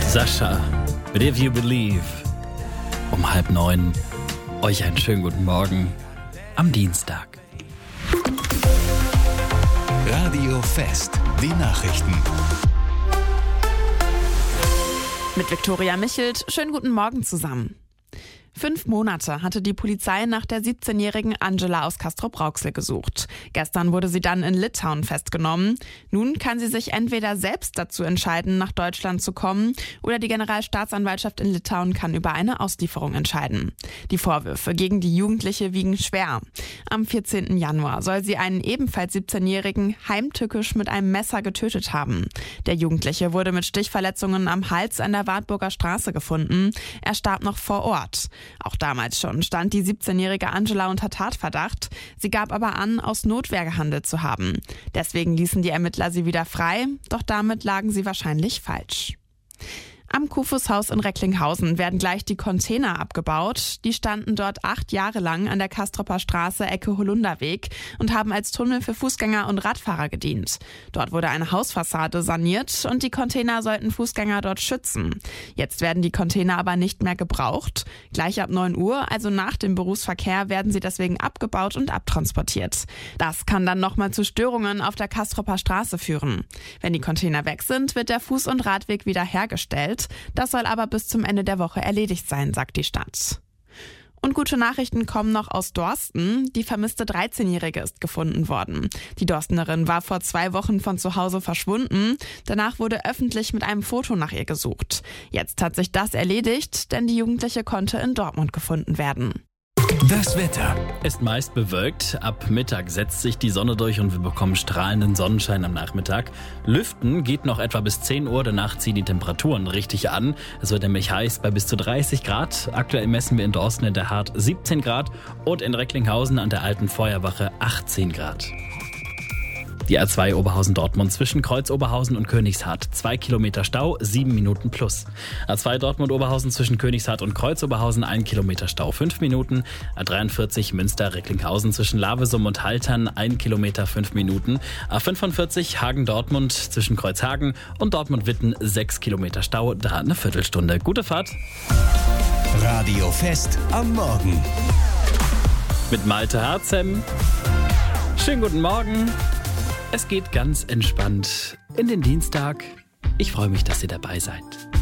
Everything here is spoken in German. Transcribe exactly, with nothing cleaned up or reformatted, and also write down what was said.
Sascha mit If You Believe. Um halb neun. Euch einen schönen guten Morgen am Dienstag. Radio Fest, die Nachrichten. Mit Viktoria Michelt, schönen guten Morgen zusammen. Fünf Monate hatte die Polizei nach der siebzehnjährigen Angela aus Castrop-Rauxel gesucht. Gestern wurde sie dann in Litauen festgenommen. Nun kann sie sich entweder selbst dazu entscheiden, nach Deutschland zu kommen, oder die Generalstaatsanwaltschaft in Litauen kann über eine Auslieferung entscheiden. Die Vorwürfe gegen die Jugendliche wiegen schwer. Am vierzehnten Januar soll sie einen ebenfalls siebzehnjährigen heimtückisch mit einem Messer getötet haben. Der Jugendliche wurde mit Stichverletzungen am Hals an der Wartburger Straße gefunden. Er starb noch vor Ort. Auch damals schon stand die siebzehnjährige Angela unter Tatverdacht. Sie gab aber an, aus Notwehr gehandelt zu haben. Deswegen ließen die Ermittler sie wieder frei, doch damit lagen sie wahrscheinlich falsch. Am Kufus-Haus in Recklinghausen werden gleich die Container abgebaut. Die standen dort acht Jahre lang an der Castropper Straße Ecke Holunderweg und haben als Tunnel für Fußgänger und Radfahrer gedient. Dort wurde eine Hausfassade saniert und die Container sollten Fußgänger dort schützen. Jetzt werden die Container aber nicht mehr gebraucht. Gleich ab neun Uhr, also nach dem Berufsverkehr, werden sie deswegen abgebaut und abtransportiert. Das kann dann nochmal zu Störungen auf der Castropper Straße führen. Wenn die Container weg sind, wird der Fuß- und Radweg wieder hergestellt. Das soll aber bis zum Ende der Woche erledigt sein, sagt die Stadt. Und gute Nachrichten kommen noch aus Dorsten. Die vermisste dreizehnjährige ist gefunden worden. Die Dorstenerin war vor zwei Wochen von zu Hause verschwunden. Danach wurde öffentlich mit einem Foto nach ihr gesucht. Jetzt hat sich das erledigt, denn die Jugendliche konnte in Dortmund gefunden werden. Das Wetter. Ist meist bewölkt. Ab Mittag setzt sich die Sonne durch und wir bekommen strahlenden Sonnenschein am Nachmittag. Lüften geht noch etwa bis zehn Uhr. Danach ziehen die Temperaturen richtig an. Es wird nämlich heiß bei bis zu dreißig Grad. Aktuell messen wir in Dorsten in der Hart siebzehn Grad und in Recklinghausen an der alten Feuerwache achtzehn Grad. Die A zwei Oberhausen-Dortmund zwischen Kreuz-Oberhausen und Königshardt. Zwei Kilometer Stau, sieben Minuten plus. A zwei Dortmund-Oberhausen zwischen Königshardt und Kreuz-Oberhausen, ein Kilometer Stau, fünf Minuten. A dreiundvierzig Münster-Recklinghausen zwischen Lavesum und Haltern, ein Kilometer, fünf Minuten. A fünfundvierzig Hagen-Dortmund zwischen Kreuzhagen und Dortmund-Witten, sechs Kilometer Stau, da eine Viertelstunde. Gute Fahrt. Radio Fest am Morgen. Mit Malte Harzem. Schönen guten Morgen. Es geht ganz entspannt in den Dienstag. Ich freue mich, dass ihr dabei seid.